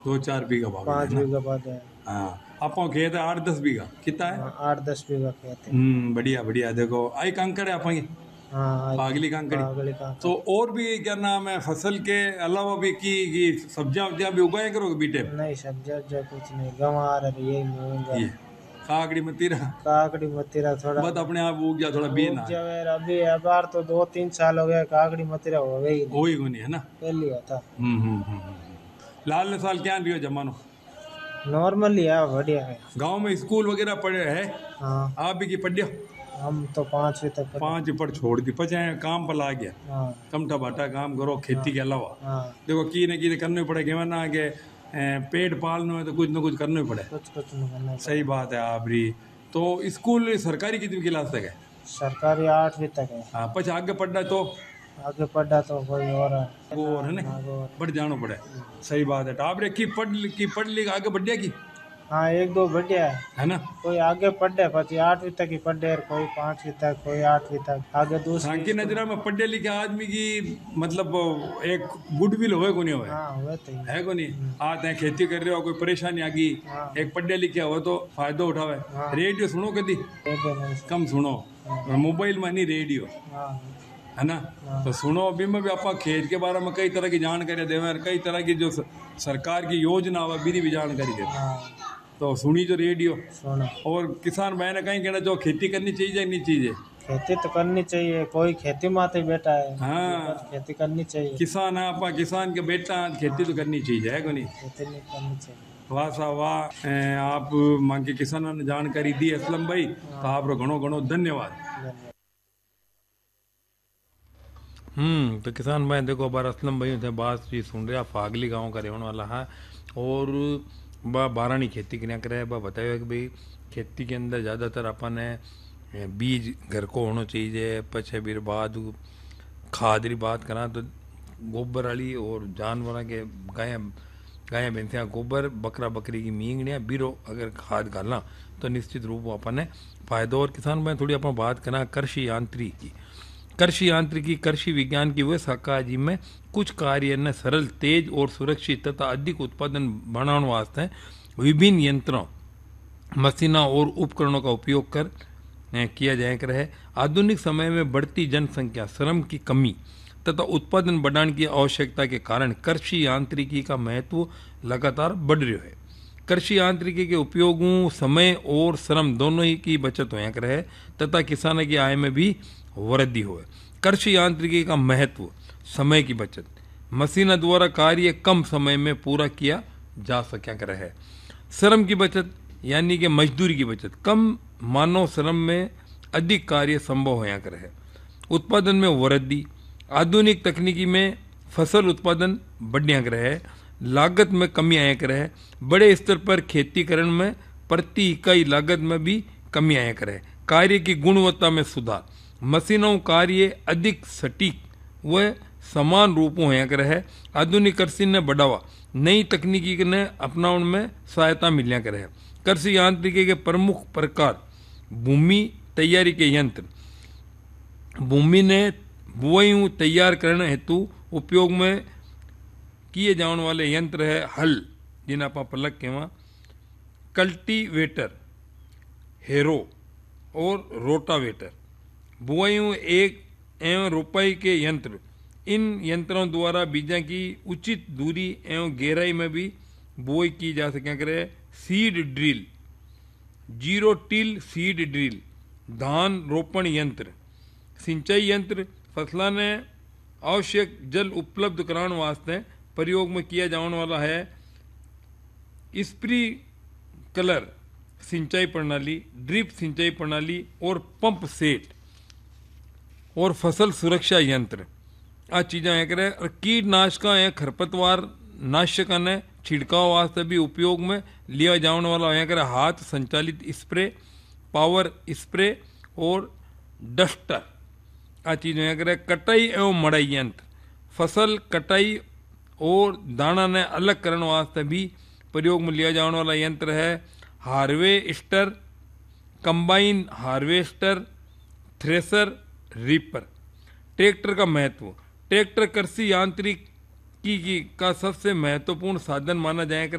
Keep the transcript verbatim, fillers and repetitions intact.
दो चार बीघा बाग है पाँच ना। बीघा बाद है। हाँ आपको खेत है आठ दस बीघा कितना है। हाँ, आठ दस बीघा खेत है। हम्म बढ़िया बढ़िया देखो आई कंकड़ है अपन की हाँ, आई पागली कांकड़ी। पागली का तो कर। और भी क्या नाम है फसल के अलावा भी की, की सब्जियां वब्जियां भी उगाया करोगे बीटे में? नहीं, सब्जी जो कुछ नहीं, गंवार है यही मूंग है। ये काकड़ी मतीरा काकड़ी मतीरा थोड़ा बस अपने आप उग गया थोड़ा बीन उग आए जावे। अभी बार तो दो तीन साल हो गए, काकड़ी मतीरा हो गई नहीं। हो ही नहीं है ना। पहली होता हम्म हम्म हम्म हम्म, हम्म। लाल ने साल क्या रियो जमानो नॉर्मली है, बढ़िया है। गांव में स्कूल वगैरह पढ़े है हाँ, आप भी की पढ़िया। हम तो पांचवी तक पढ़े। पांच पर छोड़ दी पचे काम पर ला गया हाँ, कमठा बाटा काम करो हाँ, खेती के अलावा। हाँ, देखो की न की करने पड़े कि ना के ए, पेट पालने में तो कुछ ना कुछ करना ही पड़े। कुछ कुछ नहीं करना सही पड़ेगा। बात है आप री। तो स्कूल सरकारी कितनी क्लास तक है? सरकारी आठवीं तक है। हाँ पच आगे पढ़ना तो आगे पढ़ा तो कोई और है वो ना, और है ना नागौर। बढ़ जाना पड़े। सही बात है तो आप रे की पढ़ लिख- की पढ़ लिख आगे बढ़िया की हाँ, एक दो बढ़िया है। है ना। कोई आगे पढ़े पची आठवीं तक ही पढ़े, और कोई पांचवी तक, कोई आठवीं तक, आगे दूसरी सांकी स्कूल। नजरा में पढ़े लिखे आदमी की मतलब एक गुडविल होए को नहीं होए हाँ, हुए तो ही। है को नहीं। हम्म, आप हैं खेती कर रहे हो कोई परेशानी आ गई हाँ, एक पढ़े लिखे हो तो फायदा उठावे। हाँ, रेडियो सुनो कदी रेडियो नहीं सुन। कम सुनो हाँ, मोबाइल में नहीं रेडियो हाँ, है ना। हाँ, तो सुनो अभी में भी आप खेत के बारे में कई तरह की जानकारी देवे कई तरह की जो स- सरकार की योजना हो भी भी जानकारी दे। हाँ, तो सुनी जो रेडियो। सुनो। और किसान भाई ने कहीं कहना जो खेती करनी चाहिए या नहीं चाहिए। खेती तो करनी चाहिए, कोई खेती माते बैठा है, बस हाँ खेती करनी चाहिए। किसान है आपा किसान के बेटा खेती तो हाँ, करनी चाहिए है को नहीं। खेती नहीं करनी चाहिए। वाह सा वाह ए, आप मां के किसानों ने जानकारी दी असलम भाई तो हाँ, आप घणो घणो धन्यवाद। धन्यवाद। हम्म तो किसान भाई देखो बार असलम भाई थे बात ये सुन रहे फागली गांव का रहने वाला है। और बा बारानी खेती करना करे बा बताया कि भाई खेती के अंदर ज़्यादातर अपन ने बीज घर को होना चाहिए पछे फिर बाद खाद की बात करा तो गोबर वाली और जानवर के गाय गाय भैंसिया गोबर बकरा बकरी की मींगड़ियाँ बिरो अगर खाद डालना तो निश्चित रूप में अपन ने फायदा। और किसान भाई थोड़ी अपन बात करा कृषि यांत्रिकी कृषि यांत्रिकी कृषि विज्ञान की वह शाखा है जिनमें कुछ कार्य न सरल तेज और सुरक्षित तथा अधिक उत्पादन बनाने वास्ते विभिन्न यंत्रों मशीनों और उपकरणों का उपयोग कर अ, किया जाया कर है। आधुनिक समय में बढ़ती जनसंख्या श्रम की कमी तथा उत्पादन बढ़ाने की आवश्यकता के कारण कृषि यांत्रिकी का महत्व लगातार बढ़ रहा है। कृषि यांत्रिकी के उपयोगों समय और श्रम दोनों ही की बचत होया कर है तथा किसानों की आय में भी वृद्धि हो। कृषि यांत्रिकी का महत्व समय की बचत मशीनों द्वारा कार्य कम समय में पूरा किया जा सका कर है। श्रम की बचत यानी कि मजदूरी की बचत कम मानव श्रम में अधिक कार्य संभव होया कर है। उत्पादन में वृद्धि आधुनिक तकनीकी में फसल उत्पादन बढ़िया कर है। लागत में कमी आया कर है। बड़े स्तर पर खेतीकरण में प्रति इकाई लागत में भी कमी आया कर है। कार्य की गुणवत्ता में सुधार मशीनों कार्य अधिक सटीक व समान रूपों होया कर है। आधुनिक कृषि ने बढ़ावा नई तकनीकी ने अपनाने में सहायता मिलिया कर है। कृषि यांत्रिकी के प्रमुख प्रकार भूमि तैयारी के यंत्र भूमि ने बुआई तैयार करने हेतु उपयोग में किए जाने वाले यंत्र है हल जिन्हें आप पलक कहवा कल्टीवेटर हेरो और रोटावेटर। बुआई एक एवं रोपाई के यंत्र इन यंत्रों द्वारा बीजा की उचित दूरी एवं गहराई में भी बुआई की जा सके करे। Seed drill zero till seed drill धान रोपण यंत्र सिंचाई यंत्र फसलों ने आवश्यक जल उपलब्ध कराने वास्ते प्रयोग में किया जाने वाला है। स्प्रिंकलर सिंचाई प्रणाली ड्रिप सिंचाई प्रणाली और पंप सेट और फसल सुरक्षा यंत्र आ चीज़ें एक रहे। और कीटनाशक या खरपतवार नाशक ने छिड़काव वास्ते भी उपयोग में लिया जाने वाला यहाँ करे हाथ संचालित स्प्रे पावर स्प्रे और डस्टर आ चीज़ें यहाँ करे। कटाई एवं मड़ाई यंत्र फसल कटाई और दाना ने अलग करने वास्ते भी प्रयोग में लिया जाने वाला यंत्र है। Harvester combine harvester thresher reaper. Tractor का महत्व ट्रैक्टर कृषि यांत्रिक की, की का सबसे महत्वपूर्ण साधन माना जाए